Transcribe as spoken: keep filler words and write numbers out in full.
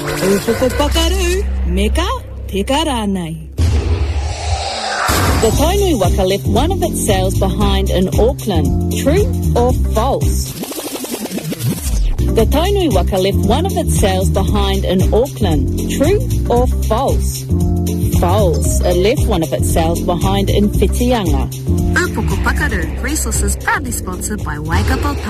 Ufoko pakaru, meka te karanai. The Tainui Waka left one of its sails behind in Auckland. True or false? The Tainui Waka left one of its sails behind in Auckland. True or false? False. It left one of its sails behind in Whitianga. Ufoko Pakaru, resources proudly sponsored by Waikato